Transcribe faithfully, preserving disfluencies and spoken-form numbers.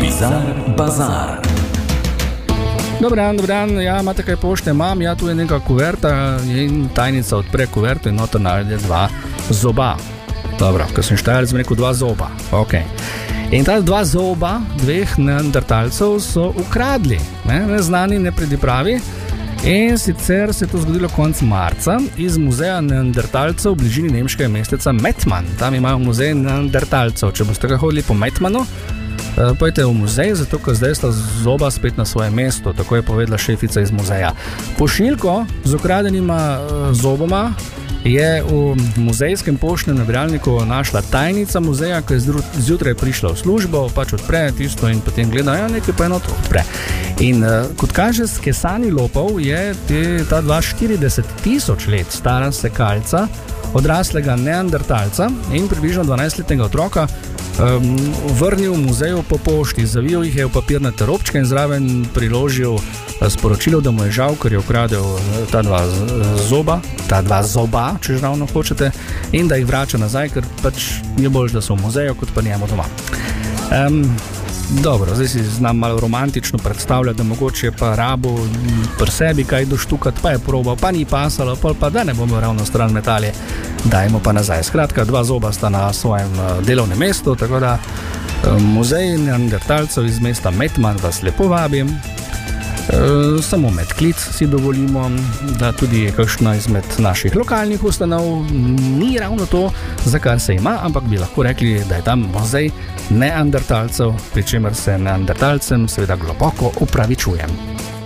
Bizar Bazar. Dober dan, dober dan, ja, imate kaj pošte, imam, ja, tu je neka kuverta in tajnica odpre kuverto in noter najde dva zoba. Dobro, ko sem štajal, sem rekel dva zoba, ok. In ta dva zoba dveh neandertalcev so ukradli, ne, neznani, nepredipravi. In sicer se je to zgodilo konec marca iz muzeja neandertalcev v bližini nemškega mesteca Mettmann. Tam imajo muzej neandertalcev. Če boste ga hodili po Mettmannu, pojdite v muzej, zato ker zdaj sta zoba spet na svoje mesto, tako je povedala šefica iz muzeja. Pošiljko z ukradenima zoboma je v muzejskem poštnem nabiralniku našla tajnica muzeja, ki je zjutraj prišla v službo, pač odpre tisto in potem gleda, ja, nekaj pa eno to odpre. In uh, kot kaže, skesani lopov je te, ta dva štirideset tisoč let stara sekalca odraslega neandertalca in približno dvanajstletnega otroka um, vrnil v muzeju po pošti, zavil jih je v papirnate robčke in zraven priložil sporočilo, da mu je žal, ker je ukradel ta dva zoba, ta dva zoba, če ravno hočete, in da jih vrača nazaj, ker pač je bolj, da so v muzeju, kot pa njemu doma. Um, dobro, zdaj si znam malo romantično predstavljati, da mogoče pa rabo pri sebi kaj doštukati, pa je probal, pa ni pasalo, pa da ne bomo ravno stran metalje, dajmo pa nazaj. Skratka, dva zoba sta na svojem delovnem mestu, tako da muzej neandertalcev iz mesta Mettmann vas lepo vabim. E, samo med klic si dovolimo, da tudi kakšna izmed naših lokalnih ustanov ni ravno to, za kar se ima, ampak bi lahko rekli, da je tam muzej neandertalcev, pri čemer se neandertalcem seveda globoko opravičujem.